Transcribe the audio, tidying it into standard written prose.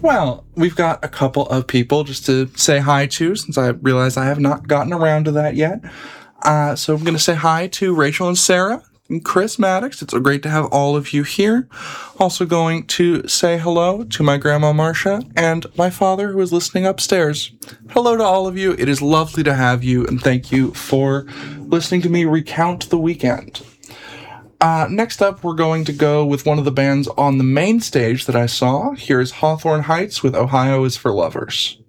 Well, we've got a couple of people just to say hi to, since I realize I have not gotten around to that yet. So I'm going to say hi to Rachel and Sarah and Chris Maddox. It's great to have all of you here. Also going to say hello to my grandma Marcia and my father who is listening upstairs. Hello to all of you. It is lovely to have you, and thank you for listening to me recount the weekend. Next up, we're going to go with one of the bands on the main stage that I saw. Here is Hawthorne Heights with Ohio is for Lovers.